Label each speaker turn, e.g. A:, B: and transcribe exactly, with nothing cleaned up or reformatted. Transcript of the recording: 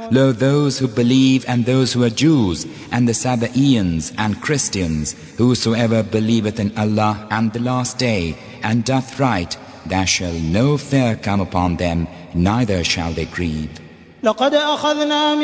A: Lo, those who believe and those who are Jews, and the Sabaeans and Christians, whosoever believeth in Allah and the last day, and doth right, there shall no fear come upon them, neither shall they grieve.
B: لقد أخذنا